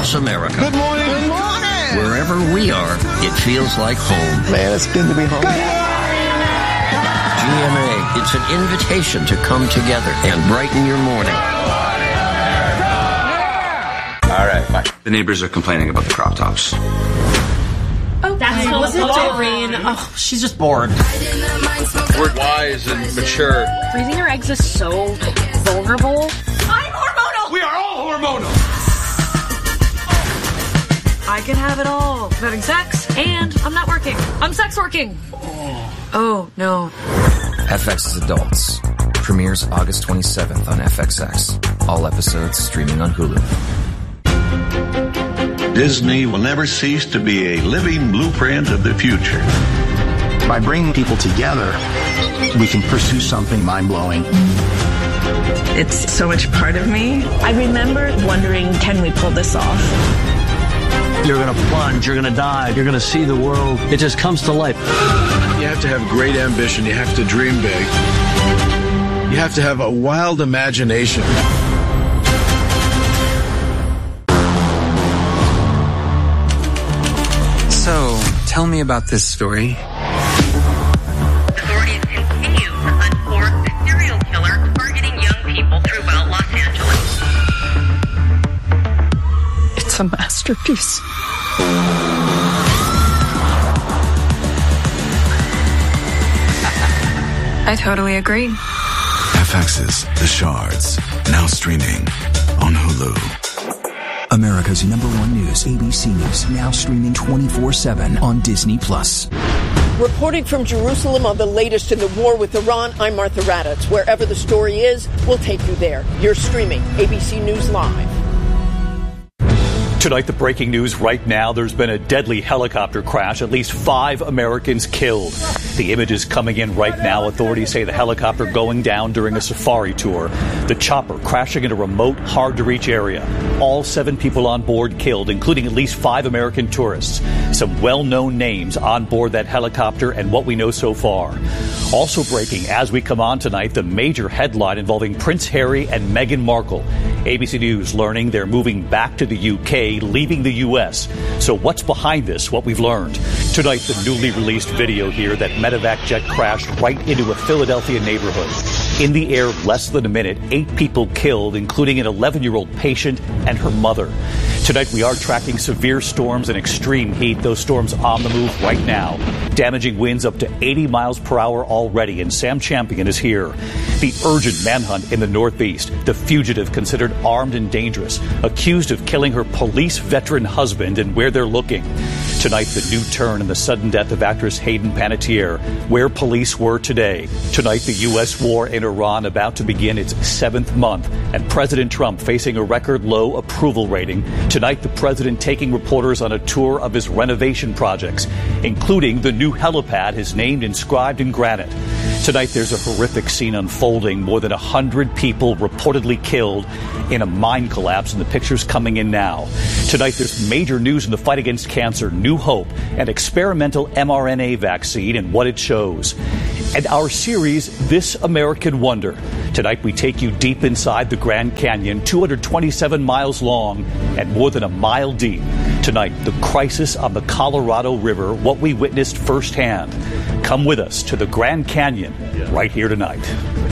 across America. Good morning. Good morning. Wherever we are, it feels like home. Man, it's good to be home. GMA, it's an invitation to come together and brighten your morning. All right, bye. The neighbors are complaining about the crop tops. Oh, that's was it Doreen? Oh, she's just bored. We're wise and mature. Freezing your eggs is so vulnerable. I'm hormonal! We are all hormonal! I can have it all. I'm having sex, and I'm not working. I'm sex working. Oh, no. FX's Adults. Premieres August 27th on FXX. All episodes streaming on Hulu. Disney will never cease to be a living blueprint of the future. By bringing people together, we can pursue something mind-blowing. It's so much part of me. I remember wondering, can we pull this off? You're going to plunge, you're going to dive, you're going to see the world. It just comes to life. You have to have great ambition. You have to dream big. You have to have a wild imagination. So, tell me about this story. Authorities continue to uncork the serial killer targeting young people throughout Los Angeles. It's a masterpiece. I totally agree. FX's The Shards, now streaming on Hulu. America's #1 news, ABC News, now streaming 24/7 on Disney+. Reporting from Jerusalem on the latest in the war with Iran, I'm Martha Raddatz. Wherever the story is, we'll take you there. You're streaming ABC News Live. Tonight, the breaking news right now, there's been a deadly helicopter crash, at least 5 Americans killed. The images coming in right now, authorities say the helicopter going down during a safari tour. The chopper crashing in a remote, hard-to-reach area. All 7 people on board killed, including at least 5 American tourists. Some well-known names on board that helicopter and what we know so far. Also breaking as we come on tonight, the major headline involving Prince Harry and Meghan Markle. ABC News learning they're moving back to the UK, leaving the US. So what's behind this, what we've learned? Tonight, the newly released video here that medevac jet crashed right into a Philadelphia neighborhood. In the air less than a minute, 8 people killed, including an 11-year-old patient and her mother. Tonight, we are tracking severe storms and extreme heat. Those storms on the move right now. Damaging winds up to 80 miles per hour already, and Sam Champion is here. The urgent manhunt in the Northeast. The fugitive considered armed and dangerous, accused of killing her police veteran husband, and where they're looking. Tonight, the new turn in the sudden death of actress Hayden Panettiere, where police were today. Tonight, the U.S. war in Iran about to begin its 7th month, and President Trump facing a record low approval rating. Tonight, the president taking reporters on a tour of his renovation projects, including the new helipad, his name inscribed in granite. Tonight, there's a horrific scene unfolding. More than 100 people reportedly killed in a mine collapse, and the pictures coming in now. Tonight, there's major news in the fight against cancer, new hope, and experimental mRNA vaccine and what it shows. And our series, This American Wonder. Tonight, we take you deep inside the Grand Canyon, 227 miles long and more than a mile deep. Tonight, the crisis on the Colorado River, what we witnessed firsthand. Come with us to the Grand Canyon right here tonight.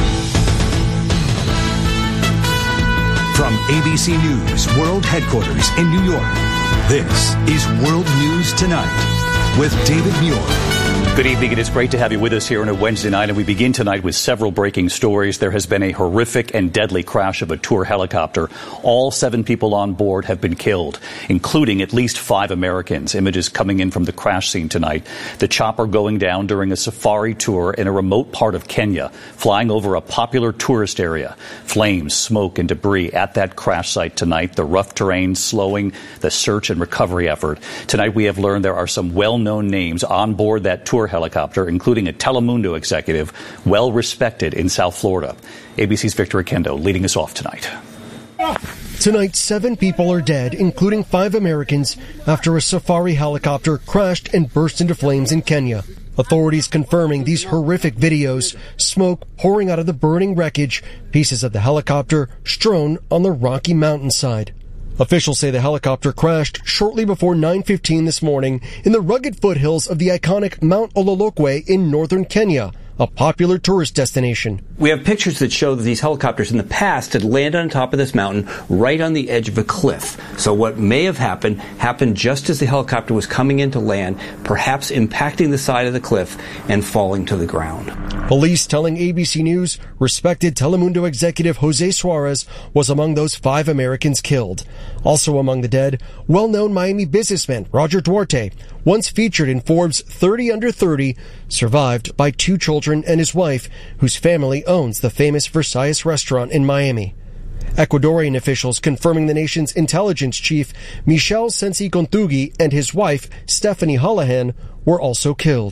From ABC News World Headquarters in New York, this is World News Tonight with David Muir. Good evening. It is great to have you with us here on a Wednesday night, and we begin tonight with several breaking stories. There has been a horrific and deadly crash of a tour helicopter. All 7 people on board have been killed, including at least 5 Americans. Images coming in from the crash scene tonight. The chopper going down during a safari tour in a remote part of Kenya, flying over a popular tourist area. Flames, smoke, and debris at that crash site tonight. The rough terrain slowing the search and recovery effort. Tonight, we have learned there are some well-known names on board that tour helicopter, including a Telemundo executive well respected in South Florida. ABC's Victor Akendo leading us off tonight. Tonight, 7 people are dead, including 5 Americans, after a safari helicopter crashed and burst into flames in Kenya. Authorities confirming these horrific videos, smoke pouring out of the burning wreckage, pieces of the helicopter strewn on the rocky mountainside. Officials say the helicopter crashed shortly before 9:15 this morning in the rugged foothills of the iconic Mount Ololokwe in northern Kenya, a popular tourist destination. We have pictures that show that these helicopters in the past had landed on top of this mountain right on the edge of a cliff. So what may have happened just as the helicopter was coming in to land, perhaps impacting the side of the cliff and falling to the ground. Police telling ABC News respected Telemundo executive Jose Suarez was among those 5 Americans killed. Also among the dead, well-known Miami businessman Roger Duarte, once featured in Forbes 30 Under 30, survived by 2 children and his wife, whose family owns the famous Versailles restaurant in Miami. Ecuadorian officials confirming the nation's intelligence chief, Michel Sensi Contugi, and his wife, Stephanie Holohan, were also killed.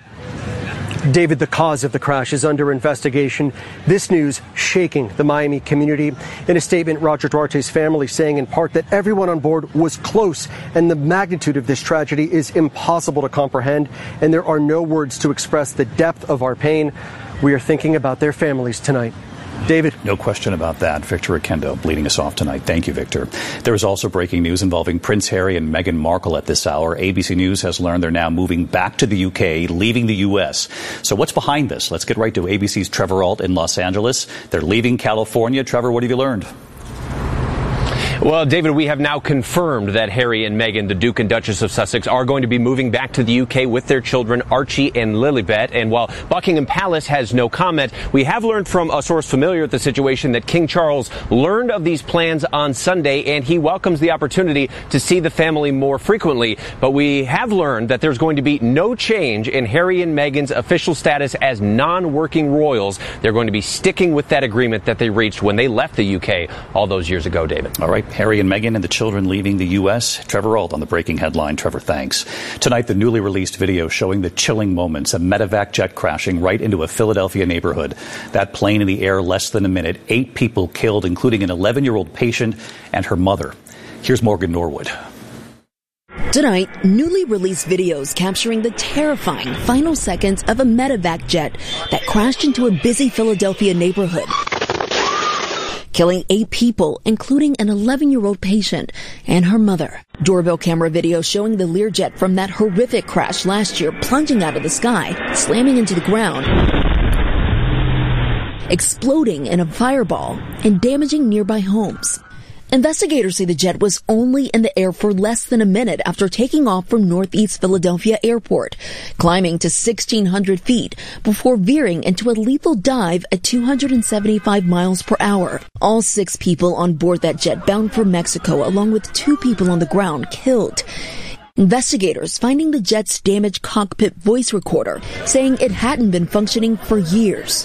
David, the cause of the crash is under investigation. This news shaking the Miami community. In a statement, Roger Duarte's family saying in part that everyone on board was close and the magnitude of this tragedy is impossible to comprehend, and there are no words to express the depth of our pain. We are thinking about their families tonight. David. No question about that. Victor Oquendo leading us off tonight. Thank you, Victor. There is also breaking news involving Prince Harry and Meghan Markle at this hour. ABC News has learned they're now moving back to the UK, leaving the U.S. So what's behind this? Let's get right to ABC's Trevor Ault in Los Angeles. They're leaving California. Trevor, what have you learned? Well, David, we have now confirmed that Harry and Meghan, the Duke and Duchess of Sussex, are going to be moving back to the UK with their children, Archie and Lilibet. And while Buckingham Palace has no comment, we have learned from a source familiar with the situation that King Charles learned of these plans on Sunday, and he welcomes the opportunity to see the family more frequently. But we have learned that there's going to be no change in Harry and Meghan's official status as non-working royals. They're going to be sticking with that agreement that they reached when they left the UK all those years ago, David. All right. Harry and Meghan and the children leaving the U.S. Trevor Ault on the breaking headline. Trevor, thanks. Tonight, the newly released video showing the chilling moments, a medevac jet crashing right into a Philadelphia neighborhood. That plane in the air less than a minute. 8 people killed, including an 11-year-old patient and her mother. Here's Morgan Norwood. Tonight, newly released videos capturing the terrifying final seconds of a medevac jet that crashed into a busy Philadelphia neighborhood, killing 8 people, including an 11-year-old patient and her mother. Doorbell camera video showing the Learjet from that horrific crash last year plunging out of the sky, slamming into the ground, exploding in a fireball, and damaging nearby homes. Investigators say the jet was only in the air for less than a minute after taking off from Northeast Philadelphia Airport, climbing to 1,600 feet before veering into a lethal dive at 275 miles per hour. All 6 people on board that jet bound for Mexico, along with 2 people on the ground, killed. Investigators finding the jet's damaged cockpit voice recorder, saying it hadn't been functioning for years.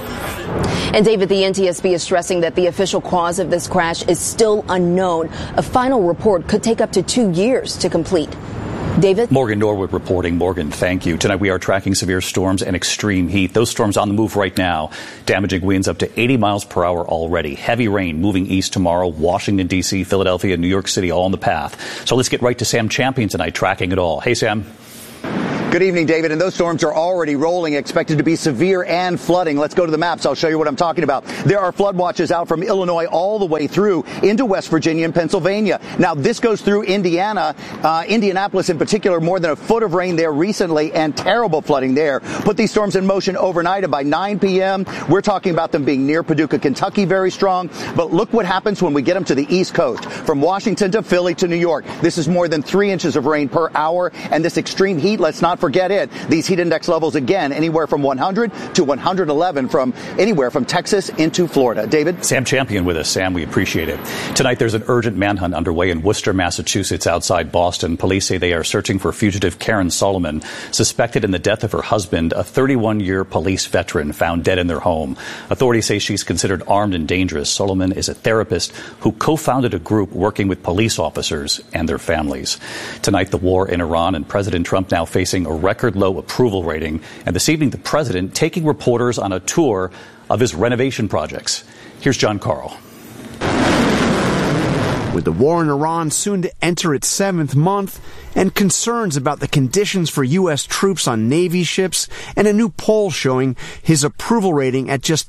And David, the NTSB is stressing that the official cause of this crash is still unknown. A final report could take up to 2 years to complete. David? Morgan Norwood reporting. Morgan, thank you. Tonight we are tracking severe storms and extreme heat. Those storms on the move right now, damaging winds up to 80 miles per hour already. Heavy rain moving east tomorrow. Washington, D.C., Philadelphia, New York City, all on the path. So let's get right to Sam Champion tonight, tracking it all. Hey, Sam. Good evening, David. And those storms are already rolling, expected to be severe and flooding. Let's go to the maps. I'll show you what I'm talking about. There are flood watches out from Illinois all the way through into West Virginia and Pennsylvania. Now, this goes through Indiana, Indianapolis in particular, more than a foot of rain there recently and terrible flooding there. Put these storms in motion overnight, and by 9 p.m., we're talking about them being near Paducah, Kentucky, very strong. But look what happens when we get them to the East Coast, from Washington to Philly to New York. This is more than 3 inches of rain per hour, and this extreme heat, let's not forget it. These heat index levels, again, anywhere from 100 to 111 from anywhere from Texas into Florida. David? Sam Champion with us. Sam, we appreciate it. Tonight, there's an urgent manhunt underway in Worcester, Massachusetts, outside Boston. Police say they are searching for fugitive Karen Solomon, suspected in the death of her husband, a 31-year police veteran found dead in their home. Authorities say she's considered armed and dangerous. Solomon is a therapist who co-founded a group working with police officers and their families. Tonight, the war in Iran and President Trump now facing a record low approval rating. And this evening, the president taking reporters on a tour of his renovation projects. Here's John Carl. With the war in Iran soon to enter its 7th month, and concerns about the conditions for U.S. troops on Navy ships, and a new poll showing his approval rating at just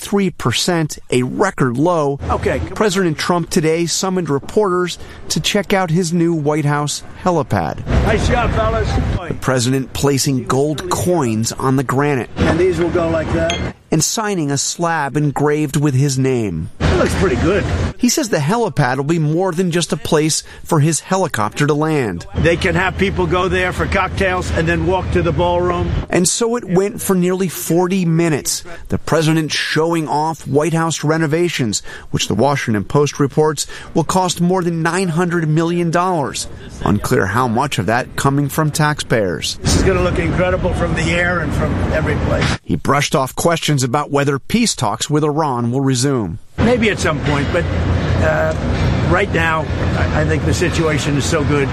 33%, a record low. President Trump today summoned reporters to check out his new White House helipad. Nice job, fellas. The president placing gold coins on the granite. And these will go like that. And signing a slab engraved with his name. That looks pretty good. He says the helipad will be more than just a place for his helicopter to land. They can have people go there for cocktails and then walk to the ballroom. And so it went for nearly 40 minutes. The president showing off White House renovations, which the Washington Post reports will cost more than $900 million. Unclear how much of that coming from taxpayers. This is going to look incredible from the air and from every place. He brushed off questions about whether peace talks with Iran will resume. Maybe at some point, but right now, I think the situation is so good.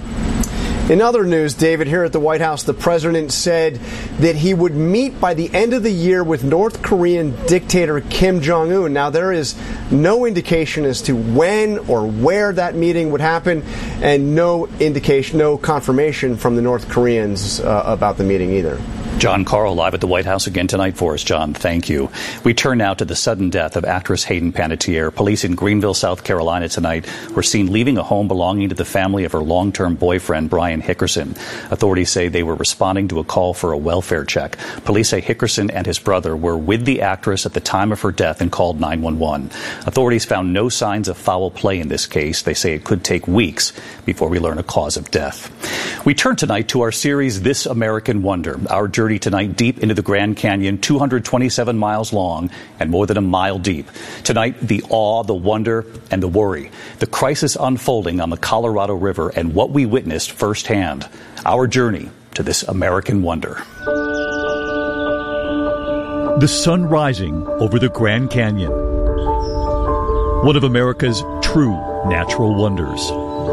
In other news, David, here at the White House, the president said that he would meet by the end of the year with North Korean dictator Kim Jong-un. Now, there is no indication as to when or where that meeting would happen, and no indication, no confirmation from the North Koreans about the meeting either. John Carl live at the White House again tonight for us. John, thank you. We turn now to the sudden death of actress Hayden Panettiere. Police in Greenville, South Carolina tonight were seen leaving a home belonging to the family of her long-term boyfriend, Brian Hickerson. Authorities say they were responding to a call for a welfare check. Police say Hickerson and his brother were with the actress at the time of her death and called 911. Authorities found no signs of foul play in this case. They say it could take weeks before we learn a cause of death. We turn tonight to our series, This American Wonder. Our journey tonight deep into the Grand Canyon, 227 miles long and more than a mile deep. Tonight, the awe, the wonder, and the worry. The crisis unfolding on the Colorado River and what we witnessed firsthand. Our journey to this American wonder. The sun rising over the Grand Canyon. One of America's true natural wonders.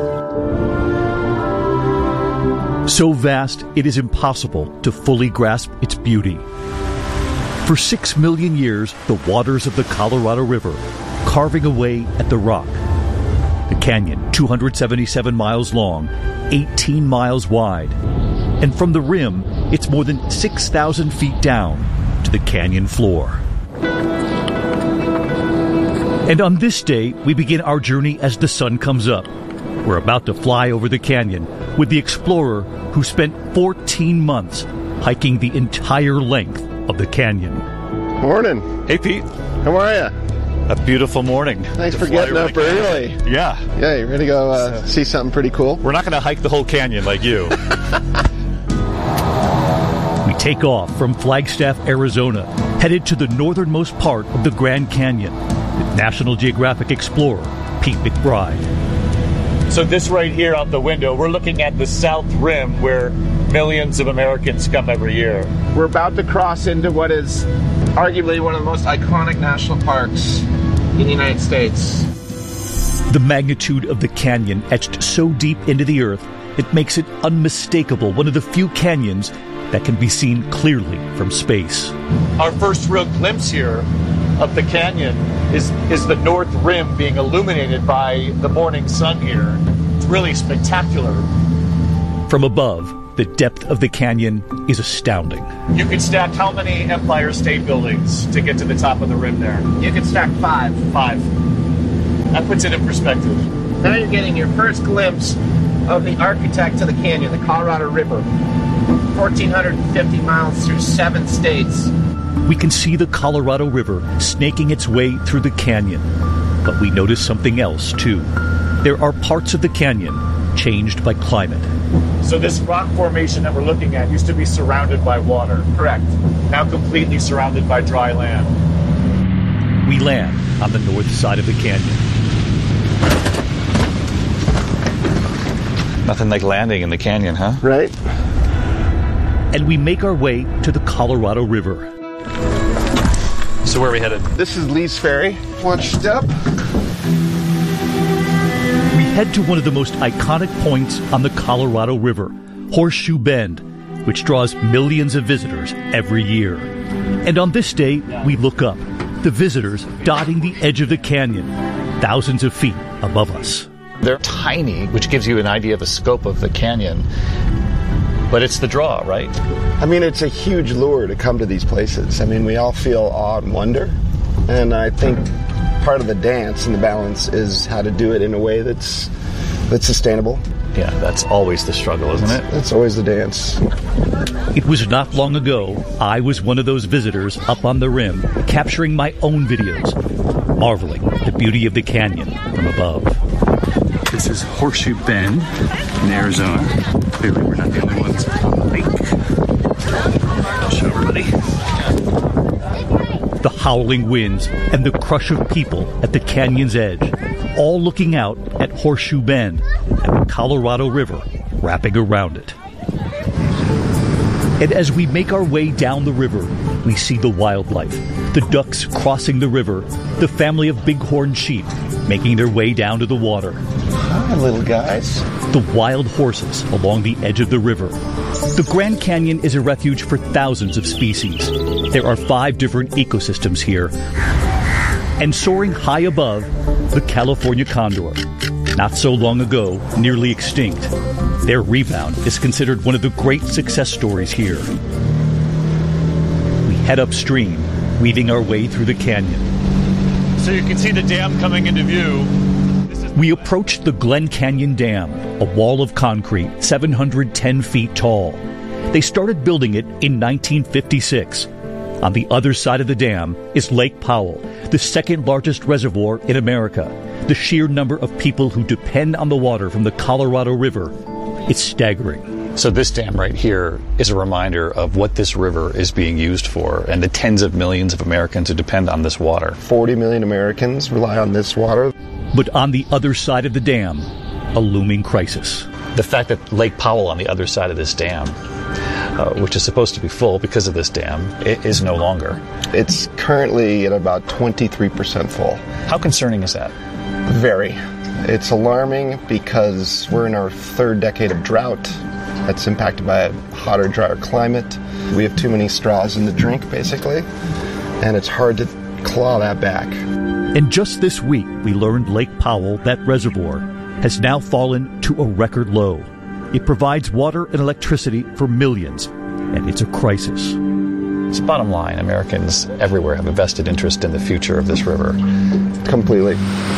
So vast, it is impossible to fully grasp its beauty. For 6 million years, the waters of the Colorado River carving away at the rock. The canyon, 277 miles long, 18 miles wide. And from the rim, it's more than 6,000 feet down to the canyon floor. And on this day, we begin our journey as the sun comes up. We're about to fly over the canyon with the explorer who spent 14 months hiking the entire length of the canyon. Morning. Hey, Pete. How are you? A beautiful morning. Thanks for getting up early. Yeah. Yeah, you ready to go see something pretty cool? We're not going to hike the whole canyon like you. We take off from Flagstaff, Arizona, headed to the northernmost part of the Grand Canyon with National Geographic explorer Pete McBride. So this right here out the window, we're looking at the South Rim where millions of Americans come every year. We're about to cross into what is arguably one of the most iconic national parks in the United States. The magnitude of the canyon etched so deep into the earth, it makes it unmistakable, one of the few canyons that can be seen clearly from space. Our first real glimpse here of the canyon is the North Rim being illuminated by the morning sun here. It's really spectacular. From above, the depth of the canyon is astounding. You could stack how many Empire State Buildings to get to the top of the rim there? You could stack 5. 5. That puts it in perspective. Now you're getting your first glimpse of the architect of the canyon, the Colorado River. 1,450 miles through 7 states. We can see the Colorado River snaking its way through the canyon. But we notice something else, too. There are parts of the canyon changed by climate. So this rock formation that we're looking at used to be surrounded by water. Correct. Now completely surrounded by dry land. We land on the north side of the canyon. Nothing like landing in the canyon, huh? Right. And we make our way to the Colorado River. So where are we headed? This is Lee's Ferry. Watch step. We head to one of the most iconic points on the Colorado River, Horseshoe Bend, which draws millions of visitors every year. And on this day, we look up, the visitors dotting the edge of the canyon, thousands of feet above us. They're tiny, which gives you an idea of the scope of the canyon. But it's the draw, right? I mean, it's a huge lure to come to these places. I mean, we all feel awe and wonder. And I think part of the dance and the balance is how to do it in a way that's sustainable. Yeah, that's always the struggle, isn't it? That's always the dance. It was not long ago I was one of those visitors up on the rim, capturing my own videos, marveling at the beauty of the canyon from above. This is Horseshoe Bend in Arizona. Clearly we're not the only ones on the lake. I'll show everybody. The howling winds and the crush of people at the canyon's edge, all looking out at Horseshoe Bend and the Colorado River wrapping around it. And as we make our way down the river, we see the wildlife, the ducks crossing the river, the family of bighorn sheep making their way down to the water. Hi, little guys. The wild horses along the edge of the river. The Grand Canyon is a refuge for thousands of species. There are 5 different ecosystems here. And soaring high above, the California condor. Not so long ago, nearly extinct. Their rebound is considered one of the great success stories here. We head upstream, weaving our way through the canyon. So you can see the dam coming into view. We approach the Glen Canyon Dam, a wall of concrete 710 feet tall. They started building it in 1956. On the other side of the dam is Lake Powell, the second largest reservoir in America. The sheer number of people who depend on the water from the Colorado River is staggering. So this dam right here is a reminder of what this river is being used for and the tens of millions of Americans who depend on this water. 40 million Americans rely on this water. But on the other side of the dam, a looming crisis. The fact that Lake Powell on the other side of this dam, which is supposed to be full because of this dam, it is no longer. It's currently at about 23% full. How concerning is that? Very. It's alarming because we're in our 3rd decade of drought that's impacted by a hotter, drier climate. We have too many straws in the drink, basically, and it's hard to claw that back. And just this week, we learned Lake Powell, that reservoir, has now fallen to a record low. It provides water and electricity for millions, and it's a crisis. So bottom line, Americans everywhere have a vested interest in the future of this river. Completely.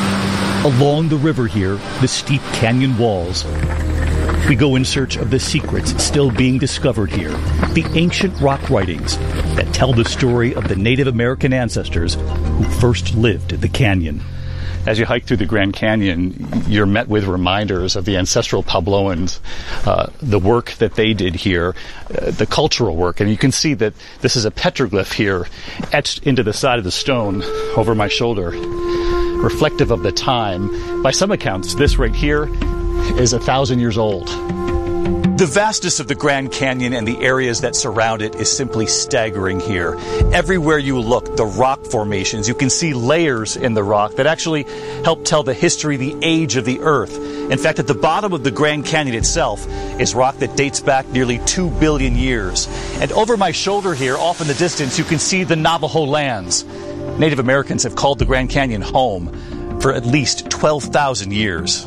Along the river here, the steep canyon walls, we go in search of the secrets still being discovered here, the ancient rock writings that tell the story of the Native American ancestors who first lived in the canyon. As you hike through the Grand Canyon, you're met with reminders of the ancestral Puebloans, the work that they did here, the cultural work. And you can see that this is a petroglyph here etched into the side of the stone over my shoulder, reflective of the time. By some accounts, this right here is 1,000 years old. The vastness of the Grand Canyon and the areas that surround it is simply staggering here. Everywhere you look, the rock formations, you can see layers in the rock that actually help tell the history, the age of the Earth. In fact, at the bottom of the Grand Canyon itself is rock that dates back nearly 2 billion years. And over my shoulder here, off in the distance, you can see the Navajo lands. Native Americans have called the Grand Canyon home for at least 12,000 years.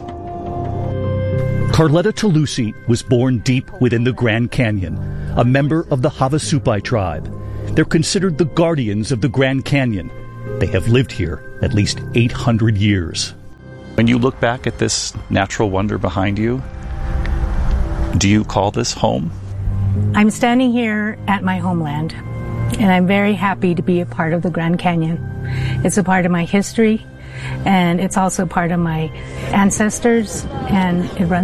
Carletta Talusi was born deep within the Grand Canyon, a member of the Havasupai tribe. They're considered the guardians of the Grand Canyon. They have lived here at least 800 years. When you look back at this natural wonder behind you, do you call this home? I'm standing here at my homeland, and I'm very happy to be a part of the Grand Canyon. It's a part of my history, and it's also part of my ancestors, and it runs